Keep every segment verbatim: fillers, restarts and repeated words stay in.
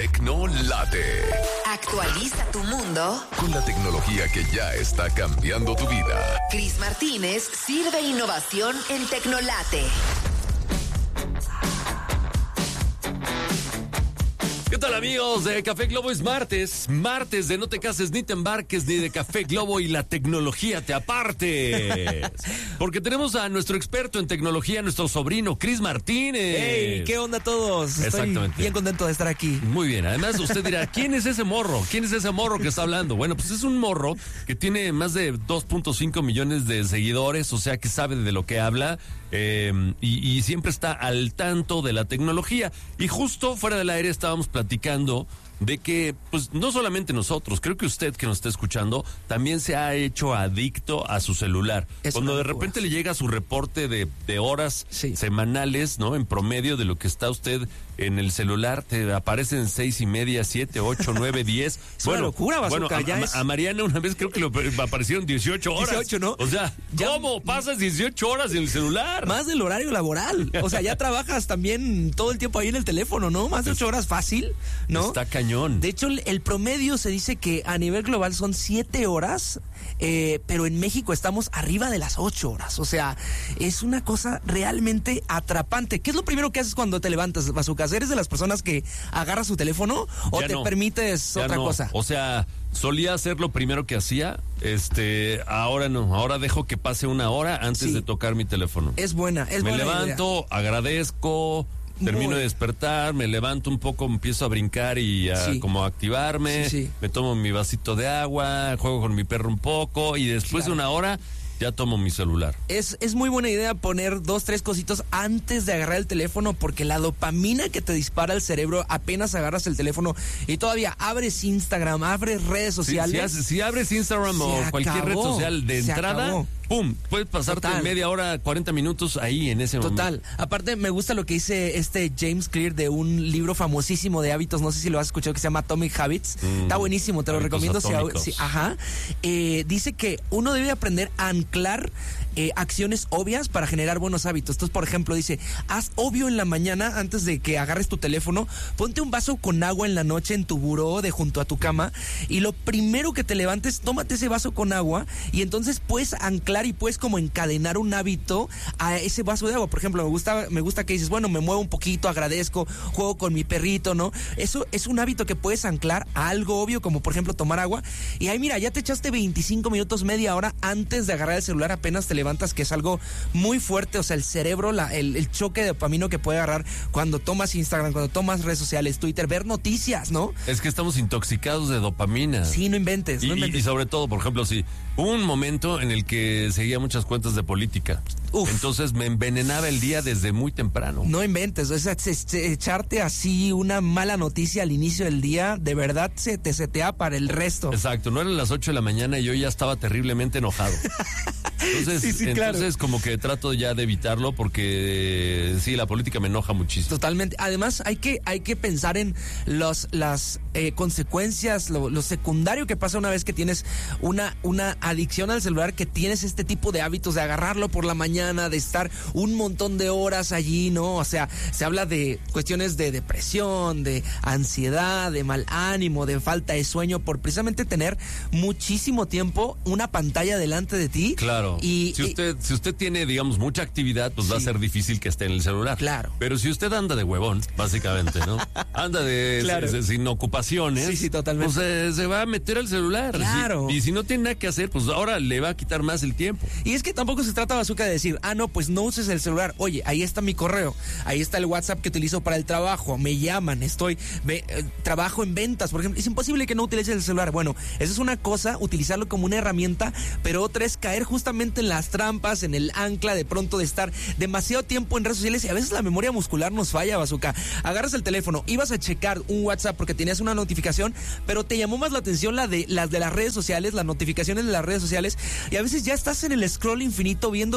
Tecnolate. Actualiza tu mundo Con la tecnología que ya está cambiando tu vida. Cris Martínez sirve innovación en Tecnolate. ¿Qué tal, amigos de Café Globo? Es martes, martes de no te cases ni te embarques, ni de Café Globo y la tecnología te apartes. Porque tenemos a nuestro experto en tecnología, nuestro sobrino Cris Martínez. ¡Hey! ¿Qué onda todos? Exactamente. Estoy bien contento de estar aquí. Muy bien, además usted dirá, ¿quién es ese morro? ¿Quién es ese morro que está hablando? Bueno, pues es un morro que tiene más de dos punto cinco millones de seguidores, o sea que sabe de lo que habla eh, y, y siempre está al tanto de la tecnología. Y justo fuera del aire estábamos platicando platicando de que, pues, no solamente nosotros, creo que usted que nos está escuchando también se ha hecho adicto a su celular. Es Cuando de repente le llega su reporte de, de horas sí. semanales, ¿no? En promedio de lo que está usted en el celular, te aparecen seis y media, siete, ocho, nueve, diez. Es bueno, una locura, Bazooka, bueno, a, ya a, es... a Mariana una vez creo que le aparecieron dieciocho horas. dieciocho, ¿no? O sea, ya... ¿cómo pasas dieciocho horas en el celular? Más del horario laboral. O sea, ya trabajas también todo el tiempo ahí en el teléfono, ¿no? Más de ocho horas fácil, ¿no? Está cañón. De hecho, el promedio se dice que a nivel global son siete horas, eh, pero en México estamos arriba de las ocho horas. O sea, es una cosa realmente atrapante. ¿Qué es lo primero que haces cuando te levantas, Bazooka? ¿Eres de las personas que agarras su teléfono o ya te no, permites otra no. cosa? O sea, solía hacer lo primero que hacía, este, ahora no, ahora dejo que pase una hora antes sí. de tocar mi teléfono. Es buena, es Me buena levanto, idea. agradezco, termino Muy. de despertar, me levanto un poco, empiezo a brincar y a sí. como a activarme, sí, sí. me tomo mi vasito de agua, juego con mi perro un poco y después claro. de una hora ya tomo mi celular. Es, es muy buena idea poner dos, tres cositos antes de agarrar el teléfono, porque la dopamina que te dispara el cerebro apenas agarras el teléfono y todavía abres Instagram, abres redes sociales. Si, si, si abres Instagram o acabó, cualquier red social de entrada, acabó. pum, puedes pasarte Total. media hora, cuarenta minutos ahí en ese momento. Total. Aparte, me gusta lo que dice este James Clear de un libro famosísimo de hábitos, no sé si lo has escuchado, que se llama Atomic Habits. Mm, Está buenísimo, te lo recomiendo. Si, si, ajá. Eh, dice que uno debe aprender a anclar eh, acciones obvias para generar buenos hábitos. Entonces, por ejemplo, dice, haz obvio en la mañana, antes de que agarres tu teléfono, ponte un vaso con agua en la noche en tu buró de junto a tu cama, y lo primero que te levantes, tómate ese vaso con agua, y entonces puedes anclar y puedes como encadenar un hábito a ese vaso de agua. Por ejemplo, me gusta, me gusta que dices, bueno, me muevo un poquito, agradezco, juego con mi perrito, ¿no? Eso es un hábito que puedes anclar a algo obvio, como por ejemplo tomar agua, y ahí mira, ya te echaste veinticinco minutos, media hora antes de agarrar el celular, apenas te levantas, que es algo muy fuerte. O sea, el cerebro, la, el, el choque de dopamina que puede agarrar cuando tomas Instagram, cuando tomas redes sociales, Twitter, ver noticias, ¿no? Es que estamos intoxicados de dopamina. Sí, no inventes, y, no inventes. Y, y sobre todo, por ejemplo, sí, hubo un momento en el que seguía muchas cuentas de política. Uf. Entonces me envenenaba el día desde muy temprano. No inventes, o sea, echarte así una mala noticia al inicio del día, de verdad se te setea para el resto. Exacto, no eran las ocho de la mañana y yo ya estaba terriblemente enojado. Entonces, sí, sí, entonces claro. como que trato ya de evitarlo porque sí, la política me enoja muchísimo. Totalmente. Además, hay que, hay que pensar en los, las eh, consecuencias, lo, lo secundario que pasa una vez que tienes una, una adicción al celular, que tienes este tipo de hábitos de agarrarlo por la mañana, de estar un montón de horas allí, ¿no? O sea, se habla de cuestiones de depresión, de ansiedad, de mal ánimo, de falta de sueño, por precisamente tener muchísimo tiempo una pantalla delante de ti. Claro. Y, si usted, si usted tiene, digamos, mucha actividad, pues sí. va a ser difícil que esté en el celular. Claro. Pero si usted anda de huevón, básicamente, ¿no? Anda de claro. se, se, sin ocupaciones. Sí, sí, totalmente. Pues eh, se va a meter al celular. Claro. Sí. Y si no tiene nada que hacer, pues ahora le va a quitar más el tiempo. Y es que tampoco se trata, Bazooka, de decir, ah, no, pues no uses el celular. Oye, ahí está mi correo, ahí está el WhatsApp que utilizo para el trabajo, me llaman, estoy, ve, eh, trabajo en ventas, por ejemplo. Es imposible que no utilices el celular. Bueno, eso es una cosa, utilizarlo como una herramienta, pero otra es caer justamente en las trampas, en el ancla de pronto de estar demasiado tiempo en redes sociales, y a veces la memoria muscular nos falla, Bazooka. Agarras el teléfono, ibas a checar un WhatsApp porque tenías una notificación, pero te llamó más la atención la de las de las redes sociales, las notificaciones de las redes sociales, y a veces ya estás en el scroll infinito viendo videos de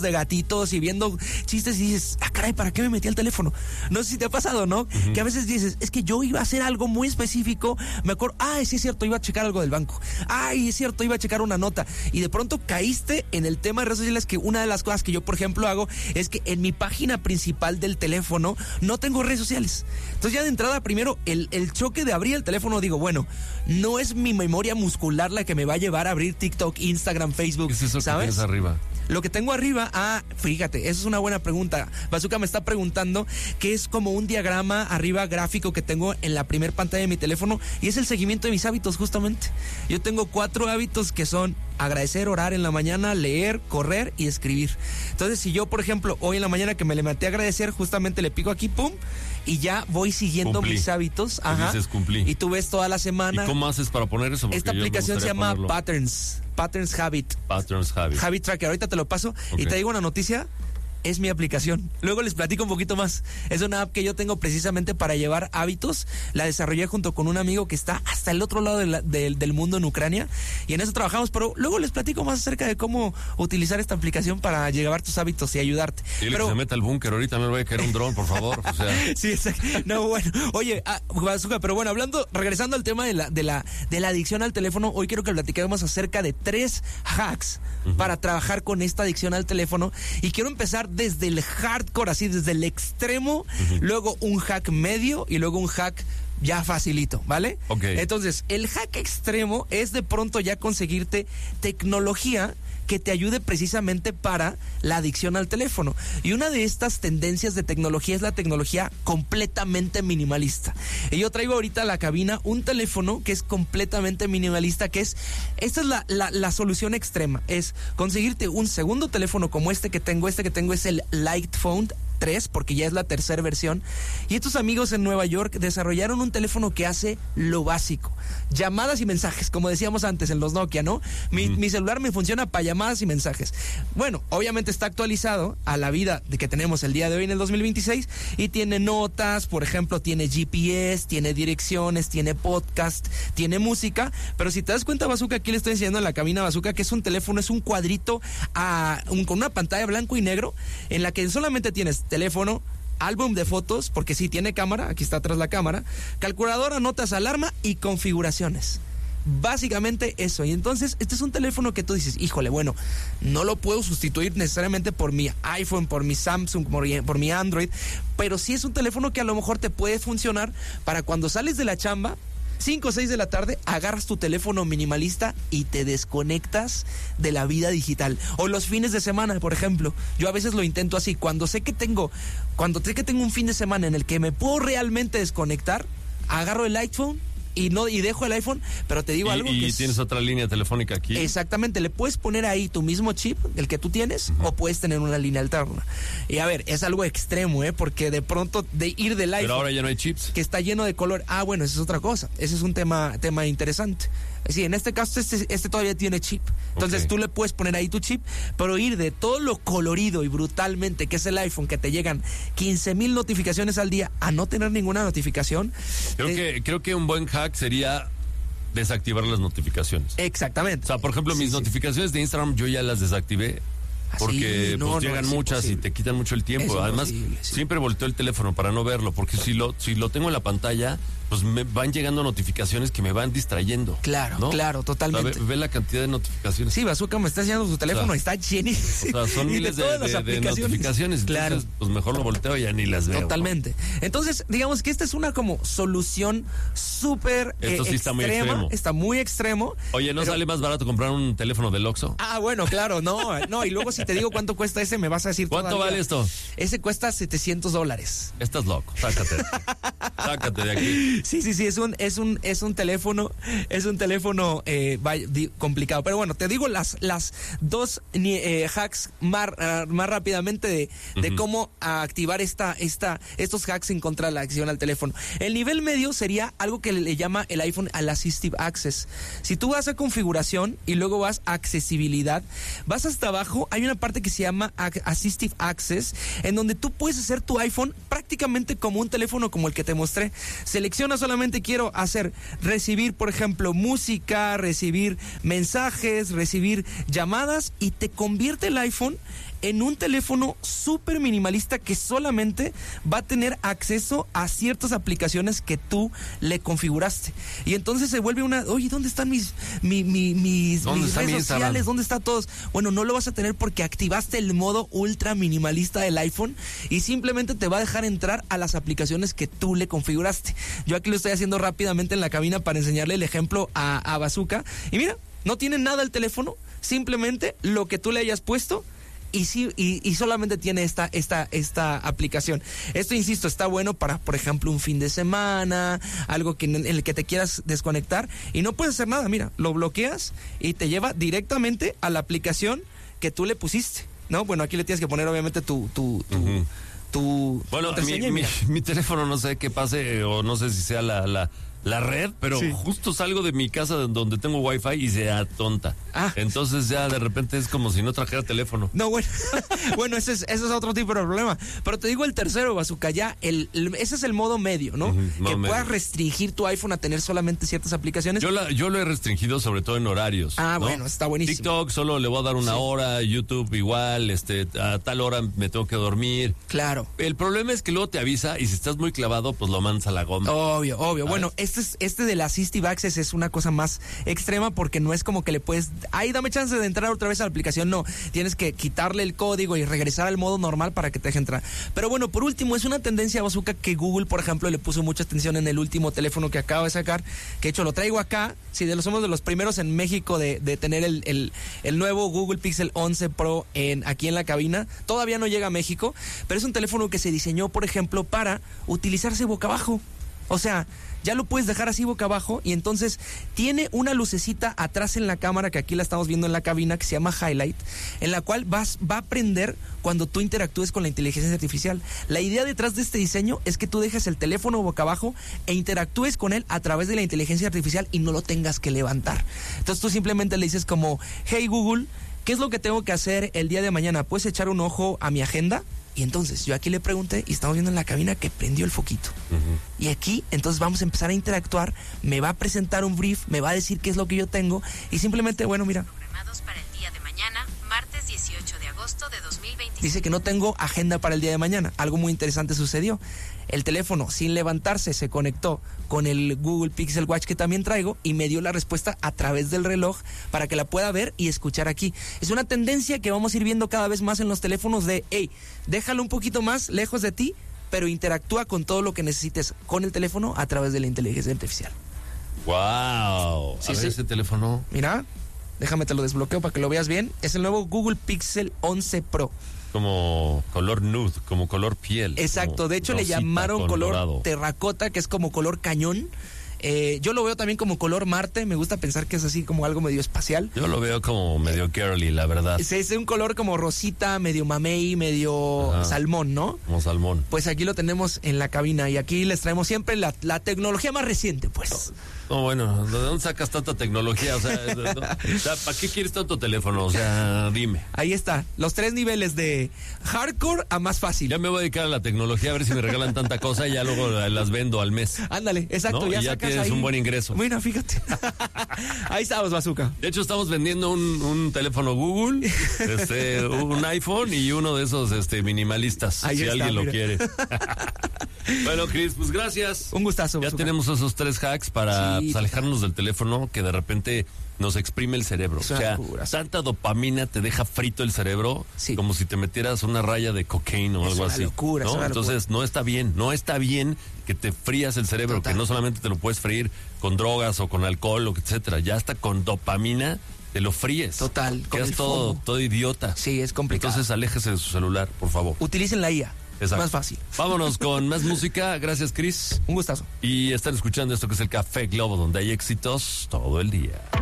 de gatitos y viendo chistes y dices, ah, caray, ¿para qué me metí al teléfono? No sé si te ha pasado, ¿no? Uh-huh. Que a veces dices, es que yo iba a hacer algo muy específico, me acuerdo, ay, sí es cierto, iba a checar algo del banco, ay, es cierto, iba a checar una nota, y de pronto caíste en el tema de redes sociales, que una de las cosas que yo, por ejemplo, hago es que en mi página principal del teléfono no tengo redes sociales. Entonces ya de entrada, primero, el, el choque de abrir el teléfono, digo, bueno, no es mi memoria muscular la que me va a llevar a abrir TikTok, Instagram, Facebook, ¿qué es eso ¿sabes? Que tienes arriba? Lo que tengo arriba, ah, fíjate, esa es una buena pregunta. Bazooka me está preguntando que es como un diagrama arriba gráfico que tengo en la primer pantalla de mi teléfono, y es el seguimiento de mis hábitos, justamente. Yo tengo cuatro hábitos que son agradecer, orar en la mañana, leer, correr y escribir. Entonces, si yo, por ejemplo, hoy en la mañana que me levanté a agradecer, justamente le pico aquí, pum, y ya voy siguiendo cumplí. mis hábitos. Ajá. Dices, cumplí. Y tú ves toda la semana. ¿Y cómo haces para poner eso? Porque esta aplicación se llama ponerlo. Patterns. Patterns Habit. Patterns Habit. Habit Tracker. Ahorita te lo paso. Okay. Y te digo una noticia. Es mi aplicación. Luego les platico un poquito más. Es una app que yo tengo precisamente para llevar hábitos. La desarrollé junto con un amigo que está hasta el otro lado de la, de, del mundo, en Ucrania. Y en eso trabajamos. Pero luego les platico más acerca de cómo utilizar esta aplicación para llevar tus hábitos y ayudarte. Dile pero que se meta al búnker. Ahorita me voy a caer un dron, por favor. O sea. Sí, exacto. No, bueno. Oye, ah, Bazooka, pero bueno, hablando, regresando al tema de la, de la, de la adicción al teléfono, hoy quiero que platiquemos acerca de tres hacks uh-huh. para trabajar con esta adicción al teléfono. Y quiero empezar desde el hardcore, así desde el extremo, uh-huh. luego un hack medio y luego un hack ya facilito, ¿vale? Okay. Entonces, el hack extremo es de pronto ya conseguirte tecnología que te ayude precisamente para la adicción al teléfono. Y una de estas tendencias de tecnología es la tecnología completamente minimalista. Y yo traigo ahorita a la cabina un teléfono que es completamente minimalista, que es, esta es la, la, la solución extrema, es conseguirte un segundo teléfono como este que tengo. Este que tengo es el Light Phone tres, porque ya es la tercera versión. Y estos amigos en Nueva York desarrollaron un teléfono que hace lo básico: llamadas y mensajes, como decíamos antes en los Nokia, ¿no? Mi, mm. mi celular me funciona para llamadas y mensajes. Bueno, obviamente está actualizado a la vida de que tenemos el día de hoy en el dos mil veintiséis, y tiene notas, por ejemplo, tiene G P S, tiene direcciones, tiene podcast, tiene música. Pero si te das cuenta, Bazooka, aquí le estoy enseñando en la cabina, Bazooka, que es un teléfono, es un cuadrito a, un, con una pantalla blanco y negro, en la que solamente tienes teléfono, álbum de fotos, porque sí tiene cámara, aquí está atrás la cámara, calculadora, notas, alarma y configuraciones. Básicamente eso. Y entonces este es un teléfono que tú dices, híjole, bueno, no lo puedo sustituir necesariamente por mi iPhone, por mi Samsung, por mi, por mi Android, pero sí es un teléfono que a lo mejor te puede funcionar para cuando sales de la chamba, cinco o seis de la tarde, agarras tu teléfono minimalista y te desconectas de la vida digital. O los fines de semana, por ejemplo. Yo a veces lo intento así. Cuando sé que tengo, cuando sé que tengo un fin de semana en el que me puedo realmente desconectar, agarro el iPhone y no y dejo el iPhone, pero te digo y, algo y que es, tienes otra línea telefónica aquí. Exactamente, le puedes poner ahí tu mismo chip, el que tú tienes, uh-huh. o puedes tener una línea alterna. Y a ver, es algo extremo, ¿eh? Porque de pronto de ir del iPhone, pero ahora ya no hay chips, que está lleno de color. Ah, bueno, esa es otra cosa. Ese es un tema tema interesante. Sí, en este caso este, este todavía tiene chip. Entonces okay. tú le puedes poner ahí tu chip, pero ir de todo lo colorido y brutalmente que es el iPhone, que te llegan quince mil notificaciones al día, a no tener ninguna notificación. Creo, eh, que, creo que un buen hack sería desactivar las notificaciones. Exactamente. O sea, por ejemplo, mis sí, notificaciones sí. de Instagram yo ya las desactivé. Porque sí, no, pues, no, llegan muchas imposible. y te quitan mucho el tiempo. Además, sí. siempre volteo el teléfono para no verlo, porque si lo si lo tengo en la pantalla, pues me van llegando notificaciones que me van distrayendo. Claro, ¿no? claro, totalmente. O sea, ve, ve la cantidad de notificaciones. Sí, Bazooka me está enseñando su teléfono, o sea, está llenísimo. O sea, son miles de, de, de, de notificaciones. Claro. Entonces, pues mejor lo volteo y ya ni las veo. Totalmente. ¿No? Entonces, digamos que esta es una como solución súper eh, Esto sí está extrema. Muy extremo. Está muy extremo. Oye, ¿no pero... sale más barato comprar un teléfono del Oxxo? Ah, bueno, claro, no. No, y luego si te digo cuánto cuesta ese, me vas a decir ¿cuánto todavía. vale esto? Ese cuesta setecientos dólares. Estás loco, sácate. Sácate de aquí. Sí, sí, sí, es un, es un, es un teléfono, es un teléfono eh, complicado. Pero bueno, te digo las, las dos eh, hacks más, uh, más rápidamente de, de uh-huh. cómo activar esta, esta, estos hacks en contra de la acción al teléfono. El nivel medio sería algo que le llama el iPhone al Assistive Access. Si tú vas a configuración y luego vas a accesibilidad, vas hasta abajo, hay una parte que se llama Assistive Access, en donde tú puedes hacer tu iPhone prácticamente como un teléfono como el que te mostré. Selecciona solamente quiero hacer, recibir, por ejemplo, música, recibir mensajes, recibir llamadas, y te convierte el iPhone en un teléfono súper minimalista que solamente va a tener acceso a ciertas aplicaciones que tú le configuraste. Y entonces se vuelve una, oye, ¿dónde están mis, mi, mi, mis, mis redes mi sociales? ¿Dónde están todos? Bueno, no lo vas a tener porque activaste el modo ultra minimalista del iPhone y simplemente te va a dejar entrar a las aplicaciones que tú le configuraste. Yo aquí lo estoy haciendo rápidamente en la cabina para enseñarle el ejemplo a, a Bazooka. Y mira, no tiene nada el teléfono, simplemente lo que tú le hayas puesto. Y sí, y, y solamente tiene esta, esta, esta aplicación. Esto, insisto, está bueno para, por ejemplo, un fin de semana, algo que en el que te quieras desconectar y no puedes hacer nada. Mira, lo bloqueas y te lleva directamente a la aplicación que tú le pusiste, ¿no? Bueno, aquí le tienes que poner obviamente tu, tu, tu, uh-huh. tu bueno, mi, mi, mi teléfono no sé qué pase, o no sé si sea la, la, la red, pero sí. Justo salgo de mi casa donde tengo wifi y se atonta. Ah. Entonces ya de repente es como si no trajera teléfono. No, bueno, bueno, ese es, ese es otro tipo de problema. Pero te digo el tercero, Bazooka, ya el, el ese es el modo medio, ¿no? Uh-huh, que medio. Puedas restringir tu iPhone a tener solamente ciertas aplicaciones. Yo la, yo lo he restringido sobre todo en horarios. Ah, ¿no? Bueno, está buenísimo. TikTok solo le voy a dar una sí. hora, YouTube igual, este, a tal hora me tengo que dormir. Claro. El problema es que luego te avisa y si estás muy clavado, pues lo mandas a la goma. Obvio, obvio. ¿Sabes? Bueno, este es, este de la Assistive Access es una cosa más extrema porque no es como que le puedes, ay, dame chance de entrar otra vez a la aplicación. No, tienes que quitarle el código y regresar al modo normal para que te deje entrar. Pero bueno, por último, es una tendencia, Bazooka, que Google, por ejemplo, le puso mucha atención en el último teléfono que acaba de sacar, que de hecho lo traigo acá. Sí, de los somos de los primeros en México de, de tener el, el, el nuevo Google Pixel once Pro en, aquí en la cabina. Todavía no llega a México, pero es un teléfono que se diseñó, por ejemplo, para utilizarse boca abajo. O sea, ya lo puedes dejar así boca abajo y entonces tiene una lucecita atrás en la cámara que aquí la estamos viendo en la cabina que se llama Highlight, en la cual vas, va a prender cuando tú interactúes con la inteligencia artificial. La idea detrás de este diseño es que tú dejes el teléfono boca abajo e interactúes con él a través de la inteligencia artificial y no lo tengas que levantar. Entonces tú simplemente le dices como, hey Google, ¿qué es lo que tengo que hacer el día de mañana? ¿Puedes echar un ojo a mi agenda? Y entonces yo aquí le pregunté y estamos viendo en la cabina que prendió el foquito. Uh-huh. Y aquí entonces vamos a empezar a interactuar, me va a presentar un brief, me va a decir qué es lo que yo tengo y simplemente, bueno, mira. Programados para el día de mañana, martes dieciocho de agosto de dos mil veinticinco. Dice que no tengo agenda para el día de mañana. Algo muy interesante sucedió. El teléfono, sin levantarse, se conectó con el Google Pixel Watch que también traigo y me dio la respuesta a través del reloj para que la pueda ver y escuchar aquí. Es una tendencia que vamos a ir viendo cada vez más en los teléfonos de, hey, déjalo un poquito más lejos de ti, pero interactúa con todo lo que necesites con el teléfono a través de la inteligencia artificial. ¡Wow! Sí, a ver sí. ese teléfono. Mira, déjame te lo desbloqueo para que lo veas bien. Es el nuevo Google Pixel once Pro. Como color nude, como color piel. Exacto, de hecho le llamaron color dorado. Terracota, que es como color cañón. Eh, yo lo veo también como color Marte, me gusta pensar que es así como algo medio espacial. Yo lo veo como medio girly, la verdad. Es, es un color como rosita, medio mamey, medio Ajá. salmón, ¿no? Como salmón. Pues aquí lo tenemos en la cabina y aquí les traemos siempre la, la tecnología más reciente, pues. No, bueno, ¿de dónde sacas tanta tecnología? O sea, no, o sea, ¿para qué quieres tanto teléfono? O sea, dime. Ahí está, los tres niveles de hardcore a más fácil. Ya me voy a dedicar a la tecnología a ver si me regalan tanta cosa y ya luego las vendo al mes. Ándale, exacto. ¿No? Ya, y ya sacas tienes ahí un buen ingreso. Bueno, fíjate. Ahí estamos, Bazooka. De hecho, estamos vendiendo un, un teléfono Google, este, un iPhone y uno de esos este, minimalistas, ahí si está, alguien mira. lo quiere. Bueno, Chris, pues gracias. Un gustazo, Ya Bazooka. tenemos esos tres hacks para Sí, pues, alejarnos del teléfono que de repente nos exprime el cerebro. Es o una sea, locura, sí. tanta dopamina te deja frito el cerebro, Sí. como si te metieras una raya de cocaína o Es algo una así. locura, ¿no? es una Entonces no está bien, no está bien que te frías el cerebro, Total. que no solamente te lo puedes freír con drogas o con alcohol o etcétera, ya hasta con dopamina te lo fríes. Total, con Quedas el todo, FOMO. todo idiota. Sí, es complicado. Entonces aléjese de su celular, por favor. Utilicen la I A. Exacto. Más fácil. Vámonos con más música. Gracias, Chris. Un gustazo. Y están escuchando esto que es el Café Globo, donde hay éxitos todo el día.